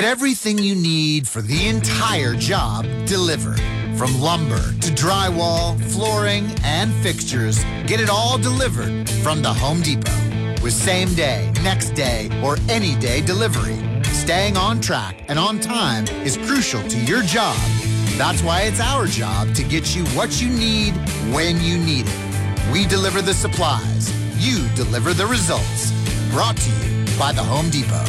Everything you need for the entire job delivered. From lumber to drywall, flooring, and fixtures, get it all delivered from the Home Depot. With same day, next day, or any day delivery. Staying on track and on time is crucial to your job. That's why it's our job to get you what you need when you need it. We deliver the supplies. You deliver the results. Brought to you by the Home Depot.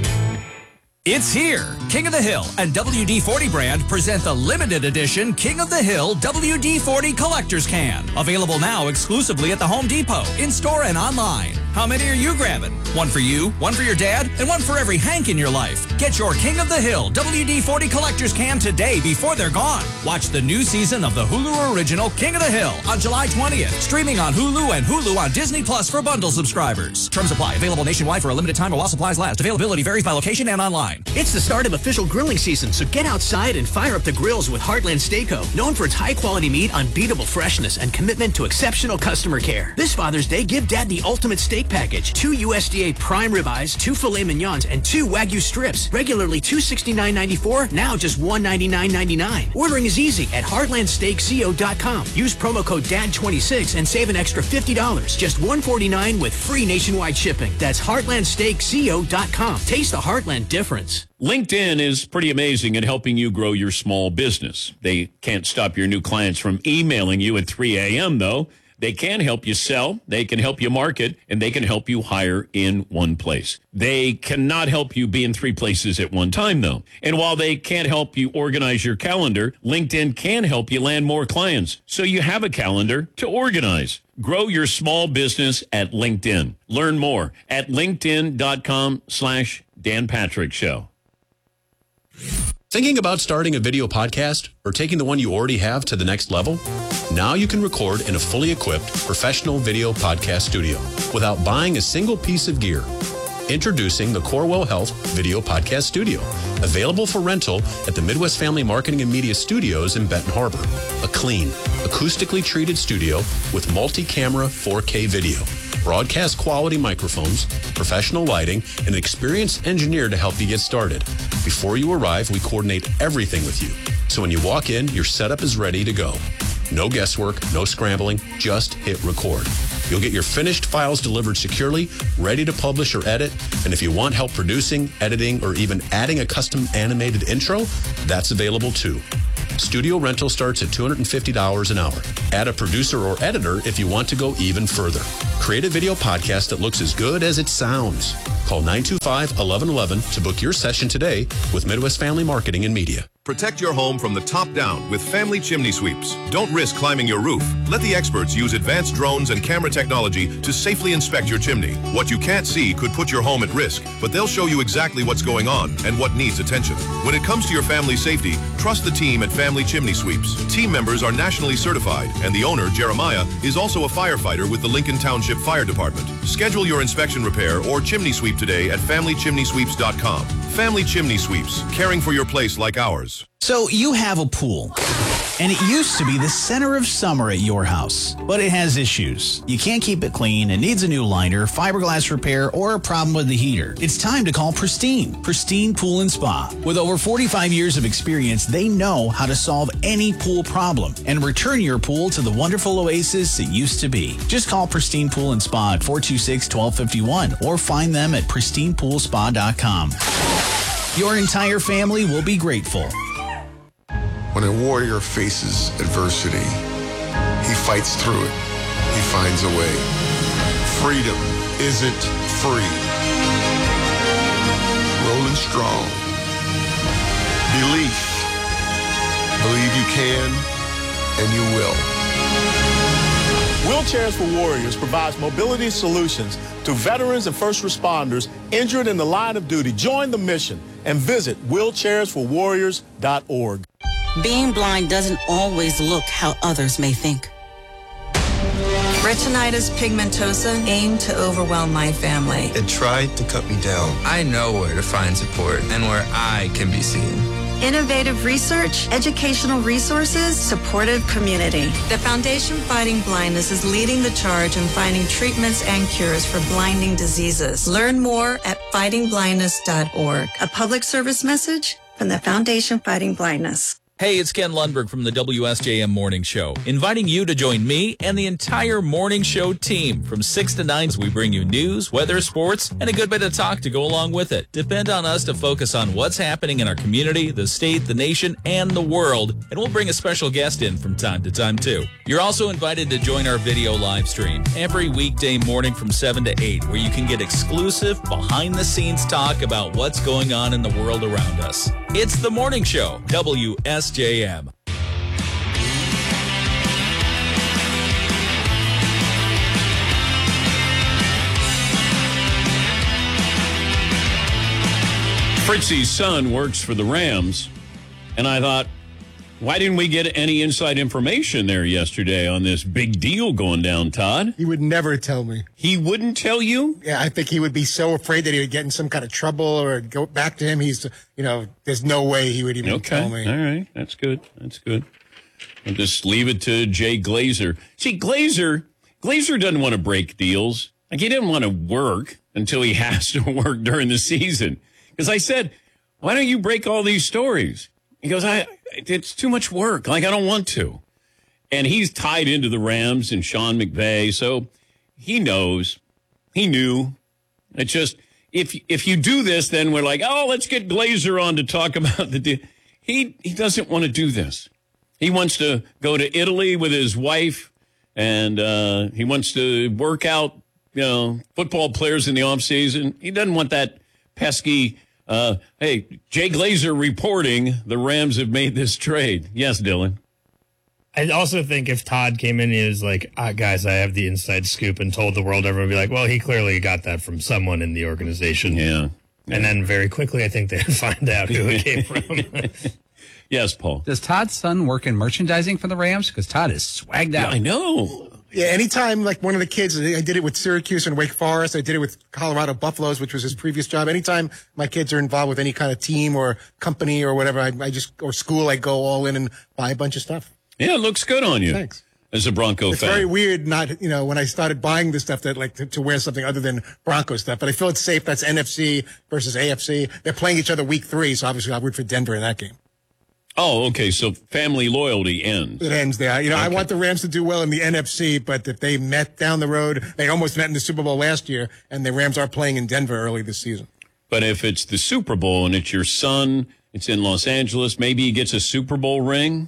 It's here. King of the Hill and WD-40 brand present the limited edition King of the Hill WD-40 Collector's Can. Available now exclusively at the Home Depot, in-store and online. How many are you grabbing? One for you, one for your dad, and one for every Hank in your life. Get your King of the Hill WD-40 Collector's Can today before they're gone. Watch the new season of the Hulu original King of the Hill on July 20th. Streaming on Hulu and Hulu on Disney Plus for bundle subscribers. Terms apply. Available nationwide for a limited time or while supplies last. Availability varies by location and online. It's the start of official grilling season, so get outside and fire up the grills with Heartland Steakco. Known for its high-quality meat, unbeatable freshness, and commitment to exceptional customer care. This Father's Day, give Dad the ultimate steak package. 2 USDA prime ribeyes, 2 filet mignons, and 2 Wagyu strips. Regularly $269.94, now just $199.99. Ordering is easy at heartlandsteakco.com. Use promo code DAD26 and save an extra $50. Just $149 with free nationwide shipping. That's heartlandsteakco.com. Taste the Heartland difference. LinkedIn is pretty amazing at helping you grow your small business. They can't stop your new clients from emailing you at 3 a.m., though. They can help you sell, they can help you market, and they can help you hire in one place. They cannot help you be in 3 places at one time, though. And while they can't help you organize your calendar, LinkedIn can help you land more clients, so you have a calendar to organize. Grow your small business at LinkedIn. Learn more at linkedin.com/Dan Patrick Show. Thinking about starting a video podcast or taking the one you already have to the next level? Now you can record in a fully equipped professional video podcast studio without buying a single piece of gear. Introducing the Corewell Health Video Podcast Studio, available for rental at the Midwest Family Marketing and Media Studios in Benton Harbor. A clean, acoustically treated studio with multi-camera 4K video, broadcast quality microphones, professional lighting, and an experienced engineer to help you get started. Before you arrive, we coordinate everything with you. So when you walk in, your setup is ready to go. No guesswork, no scrambling, just hit record. You'll get your finished files delivered securely, ready to publish or edit. And if you want help producing, editing, or even adding a custom animated intro, that's available too. Studio rental starts at $250 an hour. Add a producer or editor if you want to go even further. Create a video podcast that looks as good as it sounds. Call 925-1111 to book your session today with Midwest Family Marketing and Media. Protect your home from the top down with Family Chimney Sweeps. Don't risk climbing your roof. Let the experts use advanced drones and camera technology to safely inspect your chimney. What you can't see could put your home at risk, but they'll show you exactly what's going on and what needs attention. When it comes to your family's safety, trust the team at Family Chimney Sweeps. Team members are nationally certified, and the owner, Jeremiah, is also a firefighter with the Lincoln Township Fire Department. Schedule your inspection repair or chimney sweep today at FamilyChimneySweeps.com. Family Chimney Sweeps, caring for your place like ours. So you have a pool, and it used to be the center of summer at your house, but it has issues. You can't keep it clean, it needs a new liner, fiberglass repair, or a problem with the heater. It's time to call Pristine Pool and Spa. With over 45 years of experience, they know how to solve any pool problem and return your pool to the wonderful oasis it used to be. Just call Pristine Pool and Spa at 426-1251 or find them at pristinepoolspa.com. Your entire family will be grateful. When a warrior faces adversity, he fights through it. He finds a way. Freedom isn't free. Rolling strong. Belief. Believe you can, and you will. Wheelchairs for Warriors provides mobility solutions to veterans and first responders injured in the line of duty. Join the mission and visit wheelchairsforwarriors.org. Being blind doesn't always look how others may think. Retinitis pigmentosa aimed to overwhelm my family. It tried to cut me down. I know where to find support and where I can be seen. Innovative research, educational resources, supportive community. The Foundation Fighting Blindness is leading the charge in finding treatments and cures for blinding diseases. Learn more at FightingBlindness.org. A public service message from the Foundation Fighting Blindness. Hey, it's Ken Lundberg from the WSJM Morning Show, inviting you to join me and the entire Morning Show team. From 6 to 9, we bring you news, weather, sports, and a good bit of talk to go along with it. Depend on us to focus on what's happening in our community, the state, the nation, and the world, and we'll bring a special guest in from time to time, too. You're also invited to join our video live stream every weekday morning from 7 to 8, where you can get exclusive, behind-the-scenes talk about what's going on in the world around us. It's The Morning Show, WSJM. Fritzy's son works for the Rams, and I thought, why didn't we get any inside information there yesterday on this big deal going down, Todd? He would never tell me. He wouldn't tell you? Yeah, I think he would be so afraid that he would get in some kind of trouble or go back to him. He's, there's no way he would even tell me. All right. That's good. I'll just leave it to Jay Glazer. See, Glazer doesn't want to break deals. Like, he didn't want to work until he has to work during the season. Because I said, why don't you break all these stories? He goes, it's too much work. Like, I don't want to. And he's tied into the Rams and Sean McVay, so he knows. He knew. It's just, if you do this, then we're like, oh, let's get Glazer on to talk about the deal. He doesn't want to do this. He wants to go to Italy with his wife, and he wants to work out, football players in the offseason. He doesn't want that pesky... hey, Jay Glazer reporting the Rams have made this trade. Yes, Dylan. I also think if Todd came in and he was like, guys, I have the inside scoop and told the world, everyone would be like, well, he clearly got that from someone in the organization. Yeah. And then very quickly, I think they'd find out who it came from. Yes, Paul. Does Todd's son work in merchandising for the Rams? Because Todd is swagged out. Yeah, I know. Yeah, anytime, like one of the kids, I did it with Syracuse and Wake Forest. I did it with Colorado Buffaloes, which was his previous job. Anytime my kids are involved with any kind of team or company or whatever, or school, I go all in and buy a bunch of stuff. Yeah, it looks good on you. Thanks. As a Bronco fan. It's very weird when I started buying this stuff that to wear something other than Bronco stuff. But I feel it's safe. That's NFC versus AFC. They're playing each other week 3, so obviously I'll root for Denver in that game. Oh, okay. So family loyalty ends. It ends there. Okay. I want the Rams to do well in the NFC, but if they met down the road, they almost met in the Super Bowl last year, and the Rams are playing in Denver early this season. But if it's the Super Bowl and it's your son, it's in Los Angeles, maybe he gets a Super Bowl ring,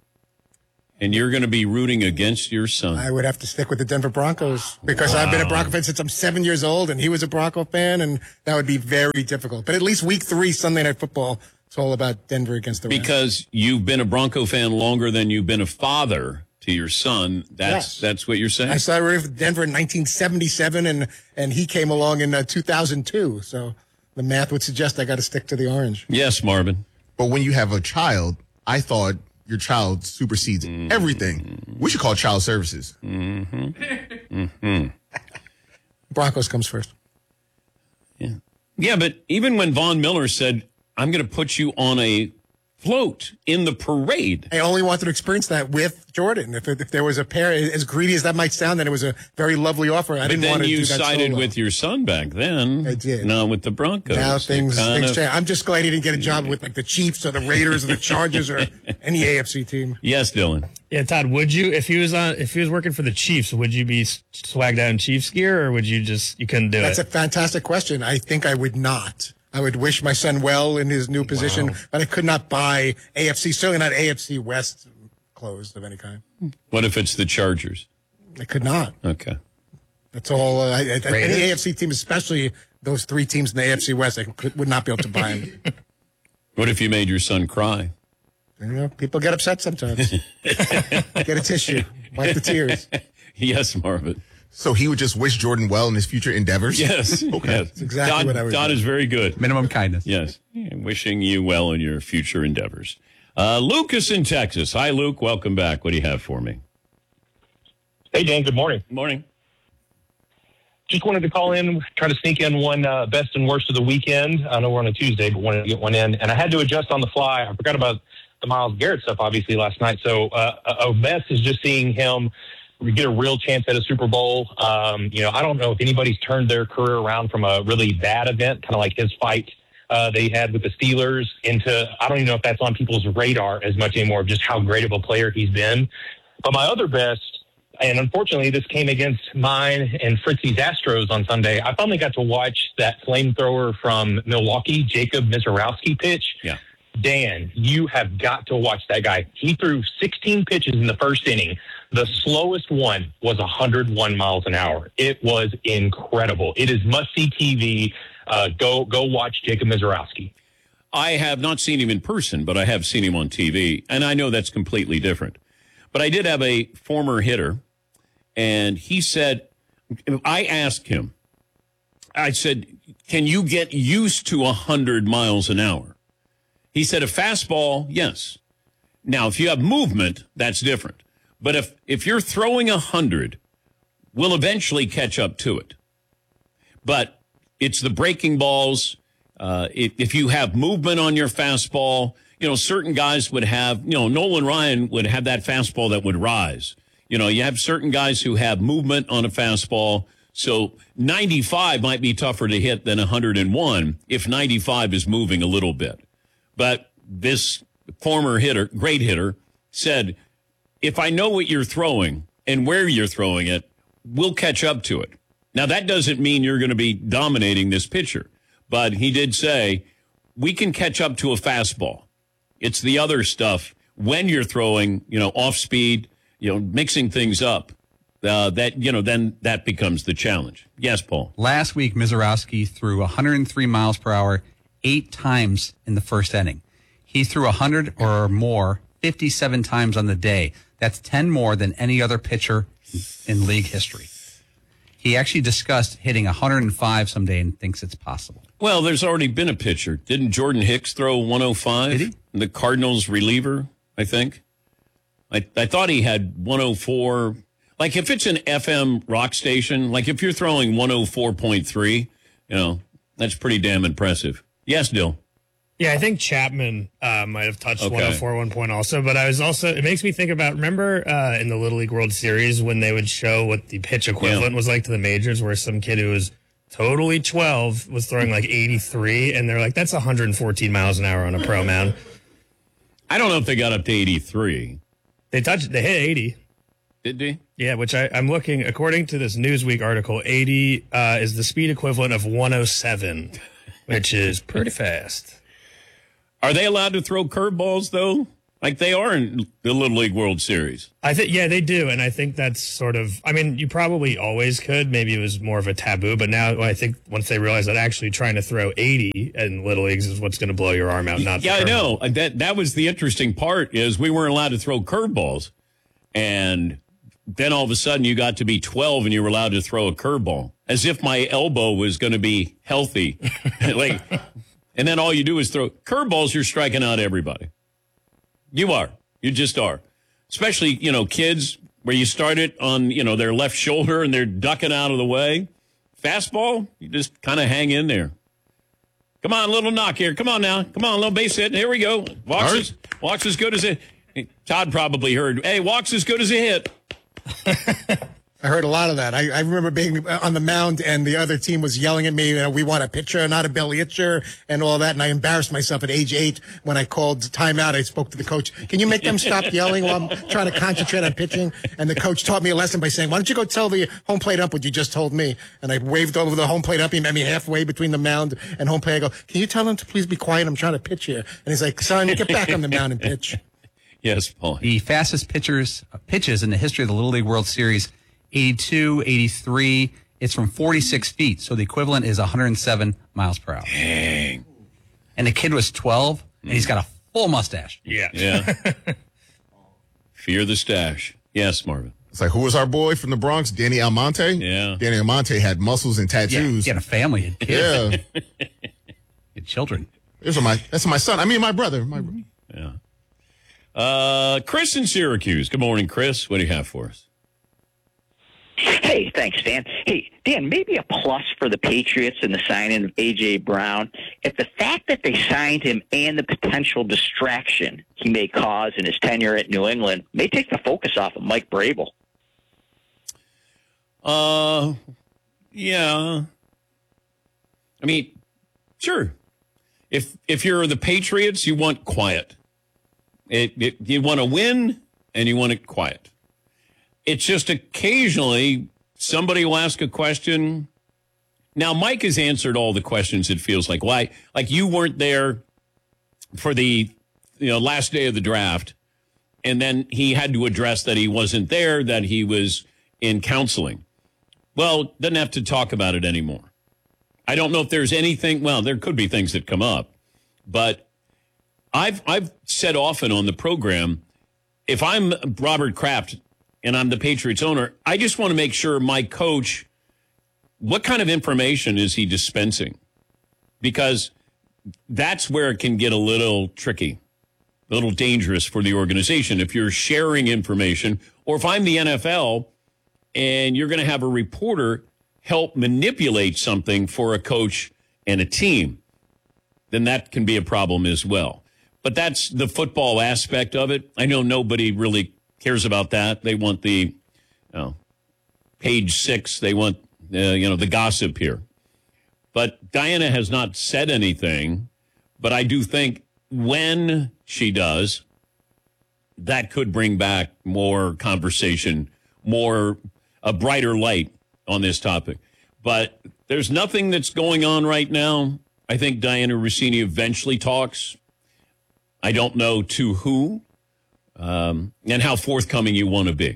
and you're going to be rooting against your son. I would have to stick with the Denver Broncos because I've been a Bronco fan since I'm 7 years old, and he was a Bronco fan, and that would be very difficult. But at least week 3, Sunday Night Football, it's all about Denver against the Rams. Because you've been a Bronco fan longer than you've been a father to your son. That's what you're saying? I started rooting for Denver in 1977, and he came along in 2002. So the math would suggest I got to stick to the orange. Yes, Marvin. But when you have a child, I thought your child supersedes everything. We should call child services. Broncos comes first. Yeah, but even when Von Miller said, I'm going to put you on a float in the parade. I only wanted to experience that with Jordan. If there was a pair, as greedy as that might sound, then it was a very lovely offer. I didn't want to do that. Then you sided with your son back then. I did. Not with the Broncos. Now things change. I'm just glad he didn't get a job with like the Chiefs or the Raiders or the Chargers or any AFC team. Yes, Dylan. Yeah, Todd, would you, if he was working for the Chiefs, would you be swagged out in Chiefs gear, or would you couldn't do it? That's a fantastic question. I think I would not. I would wish my son well in his new position, but I could not buy AFC, certainly not AFC West clothes of any kind. What if it's the Chargers? I could not. Okay. That's all. Any AFC team, especially those 3 teams in the AFC West, I would not be able to buy them. What if you made your son cry? People get upset sometimes. Get a tissue. Wipe the tears. Yes, Marvin. So he would just wish Jordan well in his future endeavors? Yes. Okay. Yes. That's exactly what I would do. Todd is very good. Minimum kindness. Yes. Wishing you well in your future endeavors. Lucas in Texas. Hi, Luke. Welcome back. What do you have for me? Hey, Dan. Good morning. Morning. Just wanted to call in, try to sneak in one best and worst of the weekend. I know we're on a Tuesday, but wanted to get one in. And I had to adjust on the fly. I forgot about the Myles Garrett stuff, obviously, last night. So a best is just seeing him get a real chance at a Super Bowl. I don't know if anybody's turned their career around from a really bad event, kind of like his fight they had with the Steelers, into, I don't even know if that's on people's radar as much anymore, just how great of a player he's been. But my other best, and unfortunately this came against mine and Fritzy's Astros on Sunday, I finally got to watch that flamethrower from Milwaukee, Jacob Misiorowski pitch. Yeah. Dan, you have got to watch that guy. He threw 16 pitches in the first inning. The slowest one was 101 miles an hour. It was incredible. It is must-see TV. Go watch Jacob Misiorowski. I have not seen him in person, but I have seen him on TV, and I know that's completely different. But I did have a former hitter, and he said, I asked him, I said, can you get used to 100 miles an hour? He said, a fastball, yes. Now, if you have movement, that's different. But if you're throwing 100, we'll eventually catch up to it. But it's the breaking balls. If you have movement on your fastball, certain guys would have, Nolan Ryan would have that fastball that would rise. You have certain guys who have movement on a fastball. So 95 might be tougher to hit than 101 if 95 is moving a little bit. But this former hitter, great hitter, said, if I know what you're throwing and where you're throwing it, we'll catch up to it. Now, that doesn't mean you're going to be dominating this pitcher. But he did say, we can catch up to a fastball. It's the other stuff when you're throwing, off speed, mixing things up, then that becomes the challenge. Yes, Paul. Last week, Misiorowski threw 103 miles per hour 8 times in the first inning. He threw 100 or more 57 times on the day. That's 10 more than any other pitcher in league history. He actually discussed hitting 105 someday and thinks it's possible. Well, there's already been a pitcher. Didn't Jordan Hicks throw 105? Did he? The Cardinals reliever, I think. I thought he had 104. Like if it's an FM rock station, like if you're throwing 104.3, that's pretty damn impressive. Yes, Dill. Yeah, I think Chapman might have touched 104 at one point also. But it makes me think about, remember in the Little League World Series when they would show what the pitch equivalent was like to the majors, where some kid who was totally 12 was throwing like 83, and they're like, that's 114 miles an hour on a pro mound. I don't know if they got up to 83. They hit 80. Did they? Yeah, which I'm looking, according to this Newsweek article, 80 is the speed equivalent of 107, which is pretty fast. Are they allowed to throw curveballs, though? Like they are in the Little League World Series. I think, yeah, they do. And I think that's sort of, you probably always could. Maybe it was more of a taboo. But now I think once they realize that actually trying to throw 80 in Little Leagues is what's going to blow your arm out. Not I know. That was the interesting part, is we weren't allowed to throw curveballs. And then all of a sudden you got to be 12 and you were allowed to throw a curveball. As if my elbow was going to be healthy. And then all you do is throw curveballs, you're striking out everybody. You are. You just are. Especially, kids where you start it on, their left shoulder and they're ducking out of the way. Fastball, you just kind of hang in there. Come on, little knock here. Come on now. Come on, little base hit. Here we go. Walks as good as a hit. Todd probably heard, hey, walks as good as a hit. I heard a lot of that. I remember being on the mound and the other team was yelling at me, we want a pitcher, not a belly itcher, and all that. And I embarrassed myself at age 8 when I called timeout. I spoke to the coach. Can you make them stop yelling while I'm trying to concentrate on pitching? And the coach taught me a lesson by saying, why don't you go tell the home plate ump what you just told me? And I waved over the home plate ump. He met me halfway between the mound and home plate. I go, can you tell him to please be quiet? I'm trying to pitch here. And he's like, son, get back on the mound and pitch. Yes, Paul. The fastest pitches in the history of the Little League World Series, 82, 83. It's from 46 feet, so the equivalent is 107 miles per hour. Dang. And the kid was 12, and he's got a full mustache. Yeah. Fear the stash. Yes, Marvin. It's like, who was our boy from the Bronx? Danny Almonte? Yeah. Danny Almonte had muscles and tattoos. Yeah, he had a family and kids. Yeah. He had children. That's my son. My brother. Yeah. Chris in Syracuse. Good morning, Chris. What do you have for us? Hey, thanks, Dan. Hey, Dan, maybe a plus for the Patriots in the signing of A.J. Brown. If the fact that they signed him and the potential distraction he may cause in his tenure at New England may take the focus off of Mike Vrabel. Yeah. I mean, sure. If you're the Patriots, you want quiet. You want to win, and you want it quiet. It's just occasionally somebody will ask a question. Now, Mike has answered all the questions, it feels like. Why? Like you weren't there for the last day of the draft, and then he had to address that he wasn't there, that he was in counseling. Well, doesn't have to talk about it anymore. I don't know if there's anything. Well, there could be things that come up, but I've said often on the program, if I'm Robert Kraft and I'm the Patriots owner, I just want to make sure my coach, what kind of information is he dispensing? Because that's where it can get a little tricky, a little dangerous for the organization. If you're sharing information, or if I'm the NFL and you're going to have a reporter help manipulate something for a coach and a team, then that can be a problem as well. But that's the football aspect of it. I know nobody really cares about that. They want the page 6. They want the gossip here. But Diana has not said anything. But I do think when she does, that could bring back more conversation, a brighter light on this topic. But there's nothing that's going on right now. I think Diana Rossini eventually talks. I don't know to who and how forthcoming you want to be.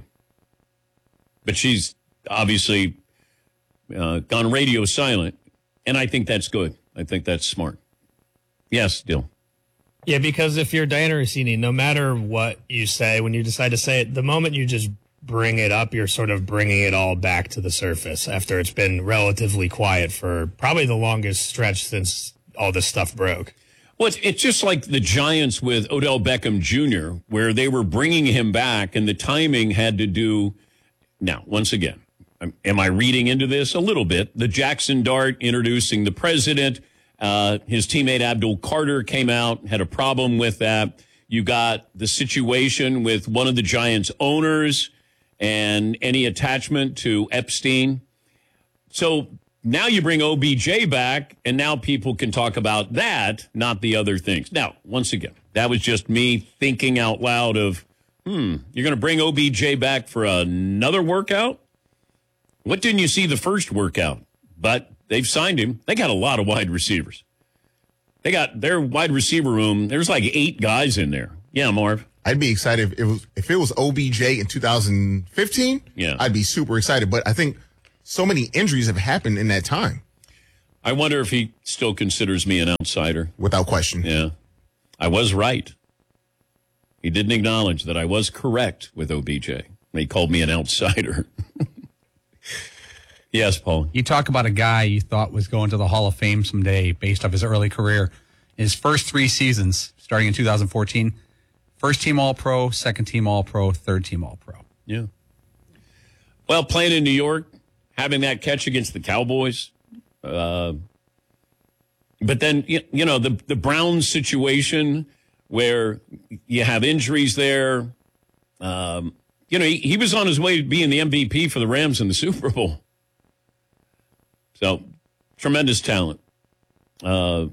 But she's obviously gone radio silent, and I think that's good. I think that's smart. Yes, Dill. Yeah, because if you're Diana Rossini, no matter what you say, when you decide to say it, the moment you just bring it up, you're sort of bringing it all back to the surface after it's been relatively quiet for probably the longest stretch since all this stuff broke. Well, it's just like the Giants with Odell Beckham Jr., where they were bringing him back, and the timing had to do. Now, once again, am I reading into this a little bit? The Jackson Dart introducing the president. His teammate Abdul Carter came out, had a problem with that. You got the situation with one of the Giants' owners and any attachment to Epstein. So now you bring OBJ back, and now people can talk about that, not the other things. Now, once again, that was just me thinking out loud of, you're going to bring OBJ back for another workout? What didn't you see the first workout? But they've signed him. They got a lot of wide receivers. They got their wide receiver room. There's like 8 guys in there. Yeah, Marv. I'd be excited if it was OBJ in 2015. Yeah, I'd be super excited. But I think so many injuries have happened in that time. I wonder if he still considers me an outsider. Without question. Yeah. I was right. He didn't acknowledge that I was correct with OBJ. He called me an outsider. Yes, Paul. You talk about a guy you thought was going to the Hall of Fame someday based off his early career. His first 3 seasons, starting in 2014, first team All-Pro, second team All-Pro, third team All-Pro. Yeah. Well, playing in New York, having that catch against the Cowboys. But then, the Browns situation where you have injuries there. He was on his way to being the MVP for the Rams in the Super Bowl. So, tremendous talent. You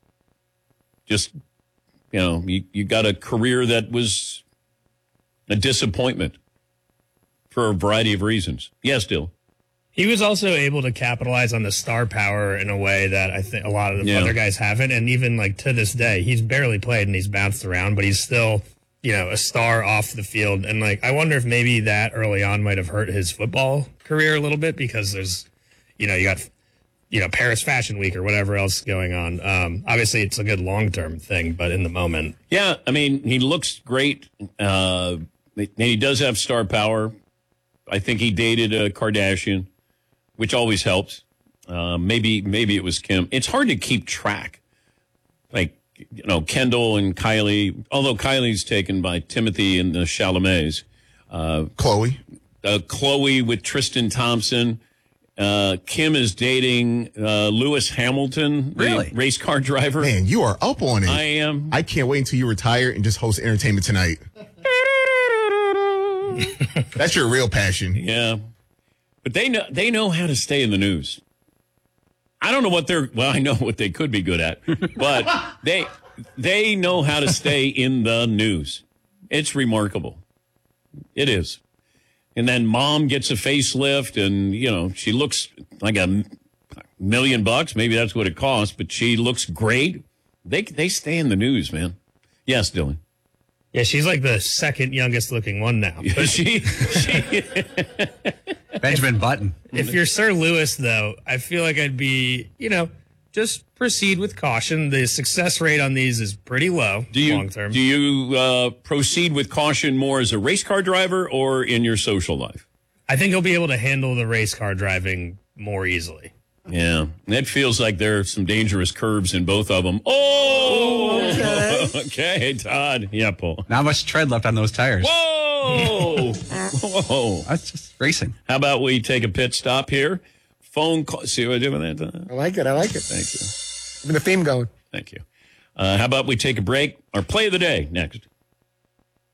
got a career that was a disappointment for a variety of reasons. Yes, Dill. He was also able to capitalize on the star power in a way that I think a lot of the other guys haven't. And even like to this day, he's barely played and he's bounced around, but he's still, a star off the field. And like, I wonder if maybe that early on might have hurt his football career a little bit because there's, you got, Paris Fashion Week or whatever else going on. Obviously it's a good long-term thing, but in the moment. Yeah. I mean, he looks great. And he does have star power. I think he dated a Kardashian, which always helps. Maybe it was Kim. It's hard to keep track. Like, Kendall and Kylie, although Kylie's taken by Timothy and the Chalamets. Chloe. Chloe with Tristan Thompson. Kim is dating Lewis Hamilton, the race car driver. Man, you are up on it. I am. I can't wait until you retire and just host Entertainment Tonight. That's your real passion. Yeah. But they know how to stay in the news. I don't know what I know what they could be good at, but they know how to stay in the news. It's remarkable. It is. And then mom gets a facelift and, she looks like $1 million. Maybe that's what it costs, but she looks great. They stay in the news, man. Yes, Dylan. Yeah, she's like the second youngest looking one now. But she Benjamin Button. If you're Sir Lewis, though, I feel like I'd be, just proceed with caution. The success rate on these is pretty low long term. Do you proceed with caution more as a race car driver or in your social life? I think he'll be able to handle the race car driving more easily. Yeah, that feels like there are some dangerous curves in both of them. Oh, okay, Todd. Yeah, Paul. Not much tread left on those tires. Whoa, whoa. That's just racing. How about we take a pit stop here? Phone call. See what I did with that? I like it. Thank you. Even the theme going. Thank you. How about we take a break? Our play of the day next.